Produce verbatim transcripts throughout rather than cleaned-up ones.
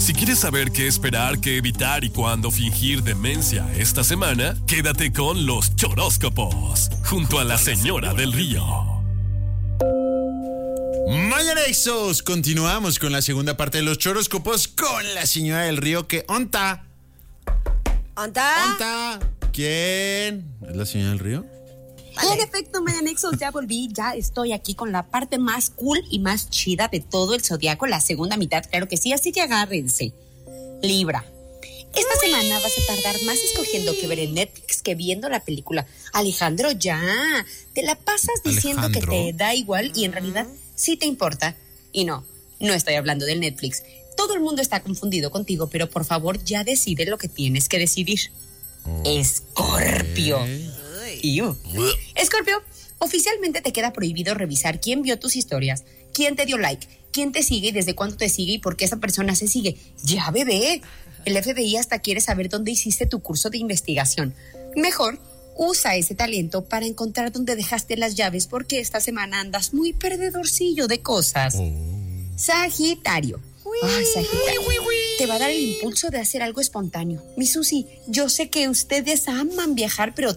Si quieres saber qué esperar, qué evitar y cuándo fingir demencia esta semana, quédate con los choróscopos, junto a la señora del río. Mañanexos, continuamos con la segunda parte de los choróscopos con la señora del río que onta. ¿Onta? ¿Onta? ¿Quién? ¿Es la señora del río? Vale. En efecto, Mañanexos, ya volví, ya estoy aquí con la parte más cool y más chida de todo el zodiaco, la segunda mitad, claro que sí, así que agárrense. Libra, esta Uy. semana vas a tardar más escogiendo que ver en Netflix que viendo la película. Alejandro, ya, te la pasas diciendo Alejandro. que te da igual y en realidad sí te importa. Y no, no estoy hablando del Netflix. Todo el mundo está confundido contigo, pero por favor ya decide lo que tienes que decidir. Okay. Escorpio. Escorpio, oficialmente te queda prohibido revisar quién vio tus historias, quién te dio like, quién te sigue y desde cuándo te sigue y por qué esa persona se sigue. Ya, bebé. El F B I hasta quiere saber dónde hiciste tu curso de investigación. Mejor, usa ese talento para encontrar dónde dejaste las llaves porque esta semana andas muy perdedorcillo de cosas. Oh. Sagitario. Ay, Sagitario, uy, uy, uy. Te va a dar el impulso de hacer algo espontáneo. Mi Susi, yo sé que ustedes aman viajar, pero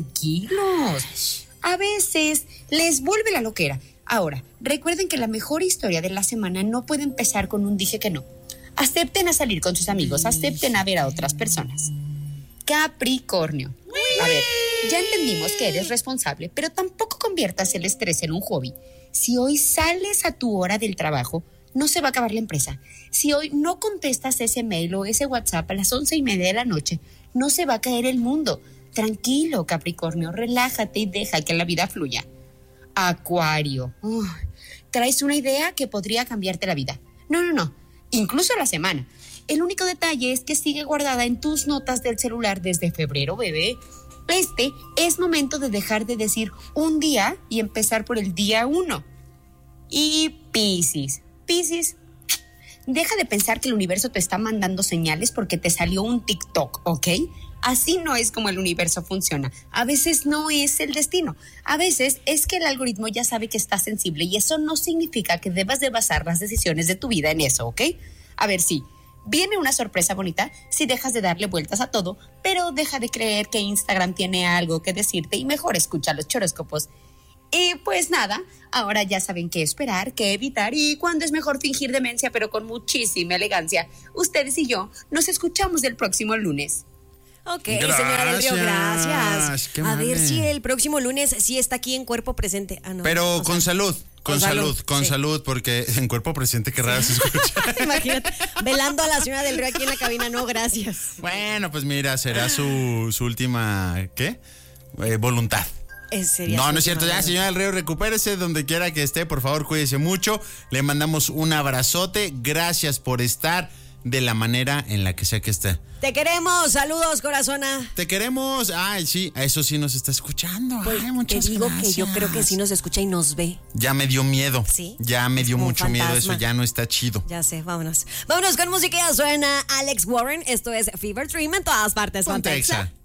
tranquilos. A veces les vuelve la loquera. Ahora, recuerden que la mejor historia de la semana no puede empezar con un dije que no. Acepten a salir con sus amigos, acepten a ver a otras personas. Capricornio. A ver, ya entendimos que eres responsable, pero tampoco conviertas el estrés en un hobby. Si hoy sales a tu hora del trabajo, no se va a acabar la empresa. Si hoy no contestas ese mail o ese WhatsApp a las once y media de la noche, no se va a caer el mundo. Tranquilo, Capricornio, relájate y deja que la vida fluya. Acuario. Uh, traes una idea que podría cambiarte la vida. No, no, no. Incluso la semana. El único detalle es que sigue guardada en tus notas del celular desde febrero, bebé. Este es momento de dejar de decir un día y empezar por el día uno. Y Piscis. Piscis, deja de pensar que el universo te está mandando señales porque te salió un TikTok, ¿ok? Así no es como el universo funciona. A veces no es el destino. A veces es que el algoritmo ya sabe que estás sensible y eso no significa que debas de basar las decisiones de tu vida en eso, ¿ok? A ver, sí, viene una sorpresa bonita si dejas de darle vueltas a todo, pero deja de creer que Instagram tiene algo que decirte y mejor escucha los choróscopos. Y pues nada, ahora ya saben qué esperar, qué evitar y cuándo es mejor fingir demencia, pero con muchísima elegancia. Ustedes y yo nos escuchamos el próximo lunes. Ok, gracias. Señora del Río, gracias. Qué A madre. ver si el próximo lunes sí está aquí en cuerpo presente. Ah, no, pero o con sea, salud, con, con salud, salud, con sí. salud, porque en cuerpo presente qué raro se escucha. Imagínate, velando a la señora del Río aquí en la cabina, no, gracias. Bueno, pues mira, será su, su última, ¿qué? Eh, voluntad. No, no es cierto. Ya, señora del Río, recupérese donde quiera que esté. Por favor, cuídese mucho. Le mandamos un abrazote. Gracias por estar de la manera en la que sea que esté. Te queremos. Saludos, corazona. Te queremos. Ay, sí, eso sí nos está escuchando. Pues, Ay, muchas te digo gracias. que yo creo que sí nos escucha y nos ve. Ya me dio miedo. Sí. Ya me dio mucho fantasma. miedo. Eso ya no está chido. Ya sé, vámonos. Vámonos con música. Ya suena Alex Warren. Esto es Fever Dream en todas partes. Ponte Exa.